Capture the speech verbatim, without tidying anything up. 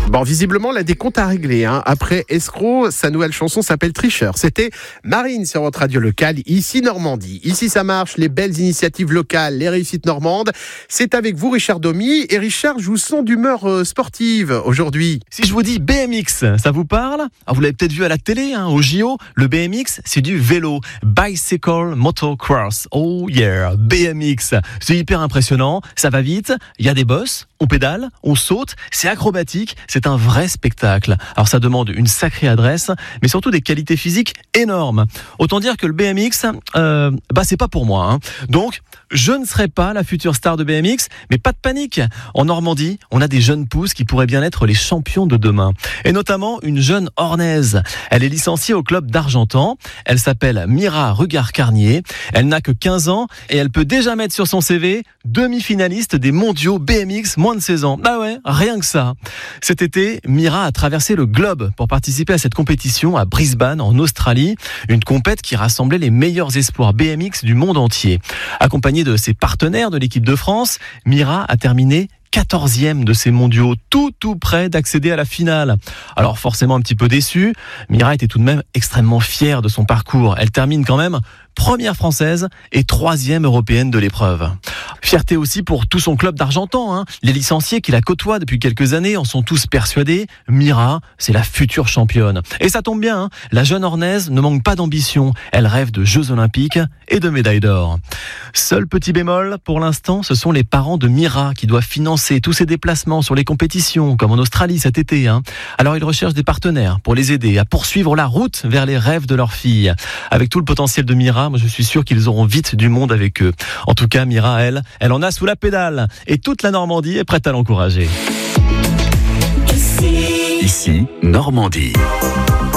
Bon, visiblement, la décompte à régler. Hein. Après Escroc, sa nouvelle chanson s'appelle Tricheur. C'était Marine sur votre radio locale, ici Normandie. Ici, ça marche, les belles initiatives locales, les réussites normandes. C'est avec vous, Richard Domy. Et Richard, je vous sens d'humeur euh, sportive aujourd'hui. Si je vous dis B M X, ça vous parle ? Ah, vous l'avez peut-être vu à la télé, hein, au J O. Le B M X, c'est du vélo. Bicycle Motocross. Oh yeah, B M X. C'est hyper impressionnant, ça va vite, il y a des bosses, on pédale, on saute, c'est acrobatique, c'est un vrai spectacle. Alors ça demande une sacrée adresse, mais surtout des qualités physiques énormes. Autant dire que le B M X, euh, bah c'est pas pour moi. Hein. Donc, je ne serai pas la future star de B M X, mais pas de panique. En Normandie, on a des jeunes pousses qui pourraient bien être les champions de demain. Et notamment une jeune Ornaise. Elle est licenciée au club d'Argentan. Elle s'appelle Mira Regard-Carnier. Elle n'a que quinze ans et elle peut déjà mettre sur son C V demi-finaliste des mondiaux B M X moins de seize ans. Bah ouais, rien que ça. Cet été, Mira a traversé le globe pour participer à cette compétition à Brisbane, en Australie. Une compète qui rassemblait les meilleurs espoirs B M X du monde entier. Accompagnée de ses partenaires de l'équipe de France, Mira a terminé quatorzième de ces mondiaux, tout tout près d'accéder à la finale. Alors forcément un petit peu déçue, Mira était tout de même extrêmement fière de son parcours. Elle termine quand même première française et troisième européenne de l'épreuve. Fierté aussi pour tout son club d'Argentan. Hein. Les licenciés qui la côtoient depuis quelques années en sont tous persuadés. Mira, c'est la future championne. Et ça tombe bien, hein. La jeune Ornaise ne manque pas d'ambition. Elle rêve de Jeux Olympiques et de médailles d'or. Seul petit bémol, pour l'instant, ce sont les parents de Mira qui doivent financer tous ses déplacements sur les compétitions, comme en Australie cet été. Hein. Alors ils recherchent des partenaires pour les aider à poursuivre la route vers les rêves de leur fille. Avec tout le potentiel de Mira, moi je suis sûr qu'ils auront vite du monde avec eux. En tout cas, Mira, elle, elle en a sous la pédale. Et toute la Normandie est prête à l'encourager. Ici, Ici Normandie.